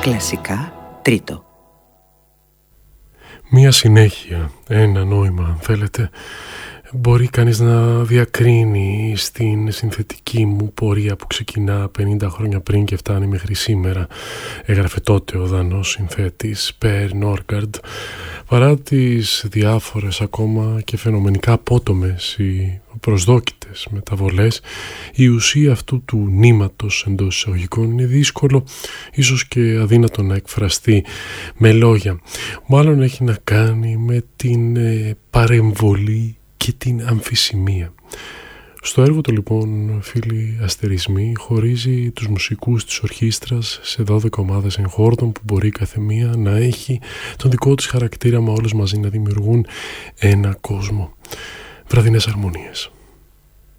Κλασικά τρίτο. Μία συνέχεια, ένα νόημα αν θέλετε, μπορεί κανείς να διακρίνει στην συνθετική μου πορεία που ξεκινά 50 χρόνια πριν και φτάνει μέχρι σήμερα, έγραφε τότε ο Δανός συνθέτης Per Nørgaard. Παρά τις διάφορες ακόμα και φαινομενικά απότομες ή προσδόκητες μεταβολές, η ουσία αυτού του νήματος εντός εισαγωγικών είναι δύσκολο, ίσως και αδύνατο να εκφραστεί με λόγια. Μάλλον έχει να κάνει με την παρεμβολή και την αμφισημία. Στο έργο του λοιπόν, φίλοι αστερισμοί, χωρίζει τους μουσικούς της ορχήστρας σε 12 ομάδες εγχόρδων που μπορεί κάθε μία να έχει τον δικό της χαρακτήρα, μα όλες μαζί να δημιουργούν ένα κόσμο. Βραδινές αρμονίες.